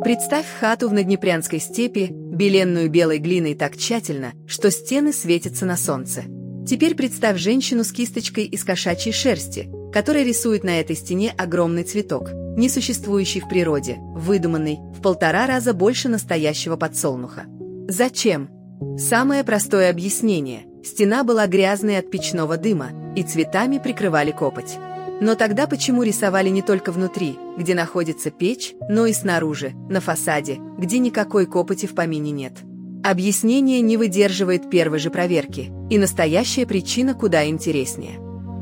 Представь хату в Наднепрянской степи, беленную белой глиной так тщательно, что стены светятся на солнце. Теперь представь женщину с кисточкой из кошачьей шерсти, которая рисует на этой стене огромный цветок, не существующий в природе, выдуманный, в 1,5 раза больше настоящего подсолнуха. Зачем? Самое простое объяснение. Стена была грязной от печного дыма, и цветами прикрывали копоть. Но тогда почему рисовали не только внутри, где находится печь, но и снаружи, на фасаде, где никакой копоти в помине нет? Объяснение не выдерживает первой же проверки, и настоящая причина куда интереснее.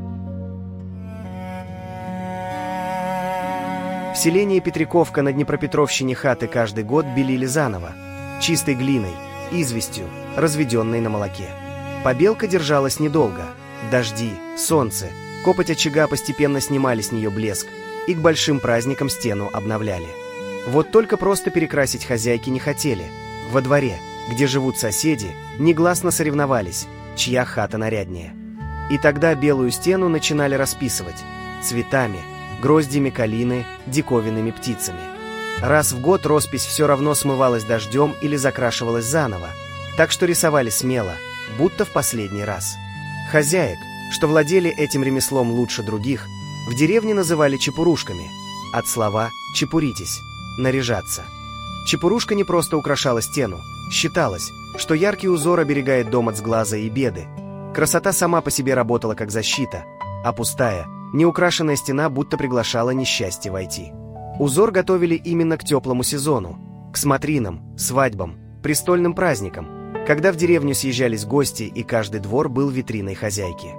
В селении Петриковка на Днепропетровщине хаты каждый год белили заново, чистой глиной, известью, разведенной на молоке. Побелка держалась недолго. Дожди, солнце, копоть очага постепенно снимали с нее блеск и к большим праздникам стену обновляли. Вот только просто перекрасить хозяйки не хотели. Во дворе, где живут соседи, негласно соревновались, чья хата наряднее. И тогда белую стену начинали расписывать цветами, гроздями калины, диковинными птицами. Раз в год роспись все равно смывалась дождем или закрашивалась заново, так что рисовали смело, будто в последний раз. Хозяек, что владели этим ремеслом лучше других, в деревне называли чепурушками, от слова «чепуритесь» — наряжаться. Чепурушка не просто украшала стену, считалось, что яркий узор оберегает дом от сглаза и беды. Красота сама по себе работала как защита, а пустая, неукрашенная стена будто приглашала несчастье войти. Узор готовили именно к теплому сезону, к смотринам, свадьбам, престольным праздникам, когда в деревню съезжались гости и каждый двор был витриной хозяйки.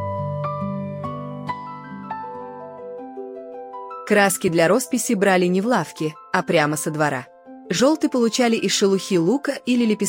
Краски для росписи брали не в лавке, а прямо со двора. Желтый получали из шелухи лука или лепестков